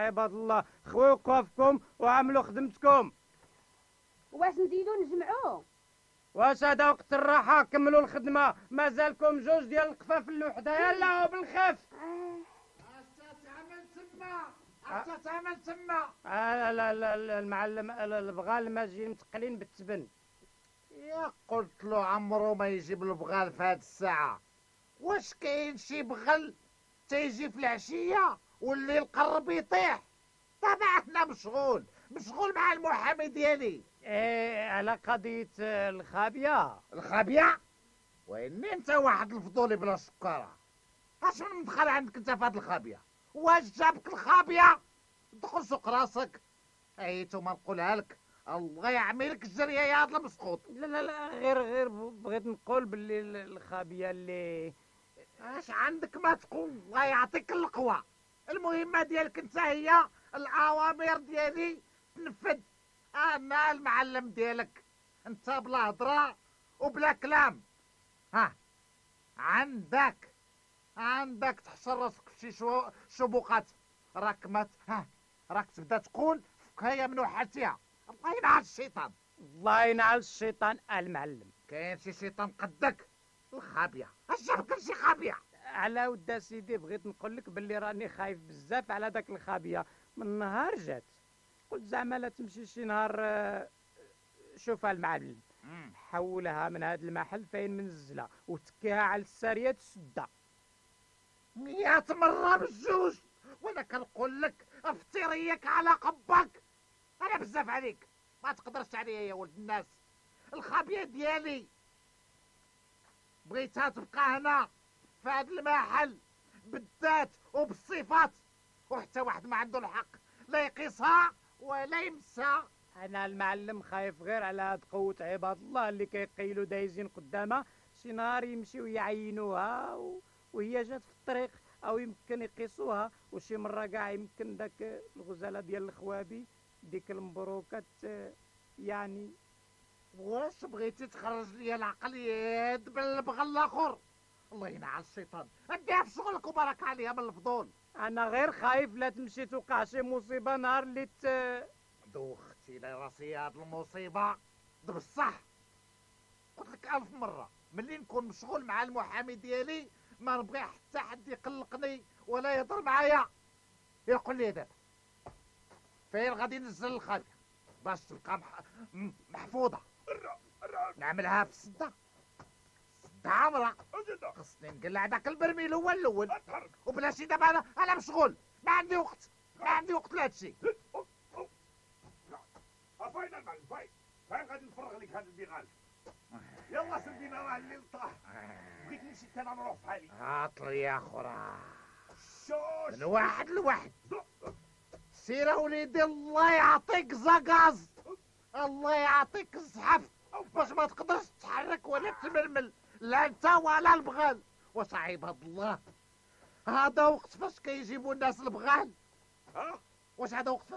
عباد الله، خويو كوافكم وعملوا خدمتكم. واش نزيدو نجمعوه؟ واش هذا وقت الراحه؟ كملوا الخدمه، مازالكم جوج ديال القفاف الوحده. يلا بالخف. تعمل تما تعمل تما. لا لا لا المعلم البغال ماجيين متقلين بالتبن. يا قلت له عمرو ما يجيب البغال في هاد الساعه. واش كاين شي بغل تيجي في العشيه والليل قرب يطيح؟ طبعا انا مشغول مع المحامي ديالي. ايه على قضيه الخابيه. الخابيه؟ ويني انت واحد الفضولي بلا سكره. اش من مدخل عندك انت في هاد الخابيه؟ واش جابك الخابيه؟ دخل سوق راسك. ايتو ما نقولها لك، الله يعمي لك الجريه يا هاد المسقوط. لا لا لا، غير بغيت نقول باللي الخابيه اللي اش عندك ما تقول، الله يعطيك القوة. المهمة ديالك انت هي الاوامر ديالي تنفذ. انا المعلم ديالك، انت بلا هضرة وبلا كلام. ها عندك تحشر راسك في شي شبوقات. راك تبدا تقول فكاية من وحدتها. الله ينعل الشيطان. الله ينعل الشيطان المعلم. كاين شي شيطان قدك؟ الخابية اش جابك شي خابية؟ على ود سيدي بغيت نقول لك باللي راني خايف بزاف على داك الخابيه. من نهار جات قلت زعما لا تمشي شي نهار شوفها المعلم، حولها من هذا المحل فين منزلها وتكيها على الساريه تسدها 100 مرة بالجوج، وانا كنقول لك افتريك على قبك. انا بزاف عليك، ما تقدرش عليا يا ولد الناس. الخابية ديالي بغيتها تبقى هنا في هذا المحل بالذات وبالصفات، وحتى واحد ما عنده الحق لا يقيسها ولا يمسها. انا المعلم خايف غير على هاد قوه عباد الله اللي كيقيلوا دايزين قدامها شي نهار يمشيو يعينوها وهي جات في الطريق، او يمكن يقيسوها، وشي مره كاع يمكن داك الغزاله ديال الخوابي ديك المبروكات يعني. واش بغيتي تخرج لي العقل يد بالبغل الاخر؟ الله ينعل الشيطان. اديها في شغلك وبارك عليها من الفضول. انا غير خايف لا تمشي توقع شي مصيبه نهار اللي دوختي لي راسي هاد المصيبه. بصح قلت لك 1000 مره، ملي نكون مشغول مع المحامي ديالي ما نبغي حتى حد يقلقني ولا يهضر معايا. يقول لي دابا فين غادي ننزل الخابيه باش تبقى محفوظه؟ نعملها في السده عامره. خصني نقلع داك البرميل هو الاول وبلاشي. دابا انا مشغول، ما عندي وقت لهادشي. فاين المعلم فاين غادي نفرغ لك هذا البغال. يلا سدينا راه الليل طاح، بغيت نمشي حتى انا نروح بحالي. عطل يا خرا شوش من واحد لواحد. سير وليدي الله يعطيك زقاز، الله يعطيك الزحف باش ما تقدرش تتحرك ولا تمرمل، لا انت ولا البغال. واش عباد الله هذا وقت فاش كيجيبوا الناس البغال؟ ها واش هذا وقت فاش